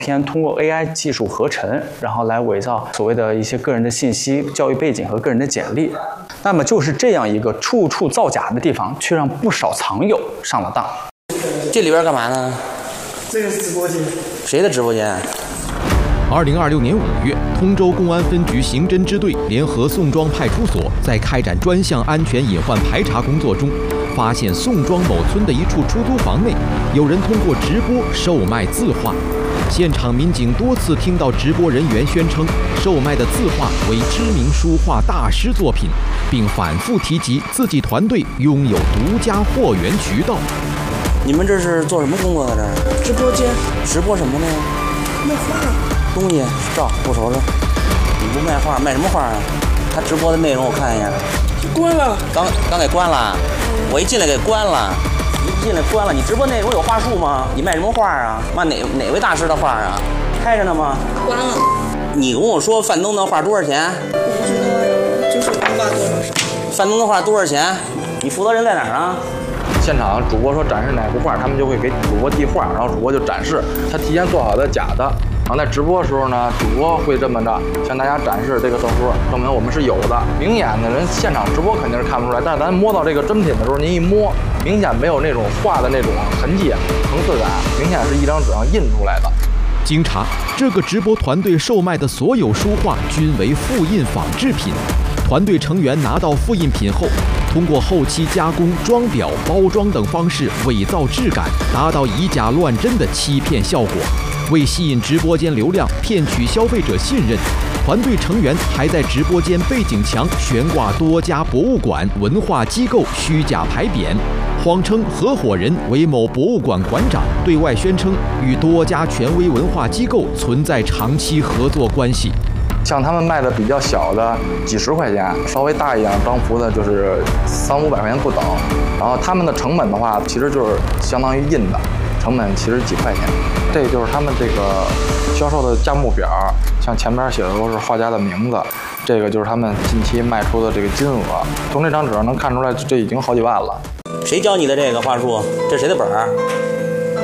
片通过 AI 技术合成，然后来伪造所谓的一些个人的信息、教育背景和个人的简历。那么就是这样一个处处造假的地方，却让不少藏友上了当。 这里边干嘛呢？ 这个是直播间。 谁的直播间 ？2026年5月，通州公安分局刑侦支队联合宋庄派出所，在开展专项安全隐患排查工作中，发现宋庄某村的一处出租房内，有人通过直播售卖字画。现场民警多次听到直播人员宣称，售卖的字画为知名书画大师作品，并反复提及自己团队拥有独家货源渠道。 你们这是做什么工作的？这是直播间。 直播什么呢？ 卖画。 东西照我瞅瞅。你不卖画，卖什么画啊？他直播的内容我看一下。 关了。 刚给关了。我一进来给关了。一进来关了。你直播内容有话术吗？你卖什么画啊？卖哪位大师的画啊？开着呢吗？ 关了。 你跟我说范东的画多少钱？ 我不知道呀，就是不把多少钱。 范东的画多少钱？你负责人在哪儿啊？ 现场主播说展示哪幅画，他们就会给主播递画，然后主播就展示他提前做好的假的。然后在直播的时候呢，主播会这么着向大家展示这个证书，证明我们是有的。明显的人现场直播肯定是看不出来，但是咱摸到这个真品的时候，您一摸，明显没有那种画的那种痕迹、层次感，明显是一张纸上印出来的。 经查，这个直播团队售卖的所有书画均为复印仿制品。团队成员拿到复印品后，通过后期加工、装裱、包装等方式伪造质感，达到以假乱真的欺骗效果。为吸引直播间流量，骗取消费者信任，团队成员还在直播间背景墙悬挂多家博物馆、文化机构虚假牌匾，谎称合伙人为某博物馆馆长，对外宣称与多家权威文化机构存在长期合作关系。 像他们卖的比较小的几十块钱，稍微大一点章幅的就是300-500块钱不等。然后他们的成本的话，其实就是相当于印的成本，其实几块钱。这就是他们这个销售的价目表，像前面写的都是画家的名字，这个就是他们近期卖出的这个金额。从这张纸上能看出来，这已经好几万了。 谁教你的这个话术？这谁的本儿？